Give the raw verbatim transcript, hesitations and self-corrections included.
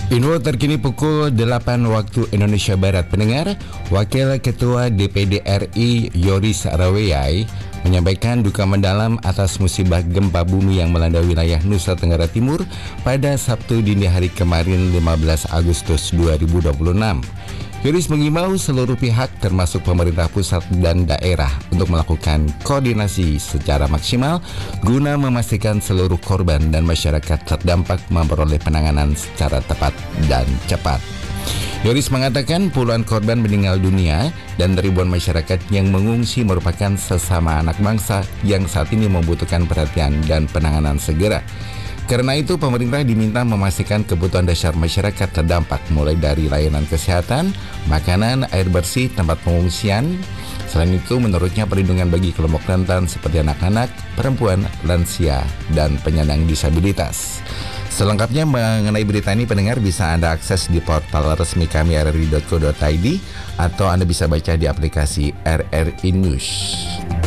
Info terkini pukul delapan waktu Indonesia Barat. Pendengar, Wakil Ketua D P D R I Yoris Raweai menyampaikan duka mendalam atas musibah gempa bumi yang melanda wilayah Nusa Tenggara Timur pada Sabtu dini hari kemarin lima belas Agustus dua ribu dua puluh enam. Yoris mengimbau seluruh pihak termasuk pemerintah pusat dan daerah untuk melakukan koordinasi secara maksimal guna memastikan seluruh korban dan masyarakat terdampak memperoleh penanganan secara tepat dan cepat. Yoris mengatakan puluhan korban meninggal dunia dan ribuan masyarakat yang mengungsi merupakan sesama anak bangsa yang saat ini membutuhkan perhatian dan penanganan segera. Karena itu, pemerintah diminta memastikan kebutuhan dasar masyarakat terdampak mulai dari layanan kesehatan, makanan, air bersih, tempat pengungsian. Selain itu, menurutnya perlindungan bagi kelompok rentan seperti anak-anak, perempuan, lansia, dan penyandang disabilitas. Selengkapnya mengenai berita ini, pendengar bisa Anda akses di portal resmi kami r r i dot co dot i d atau Anda bisa baca di aplikasi R R I News.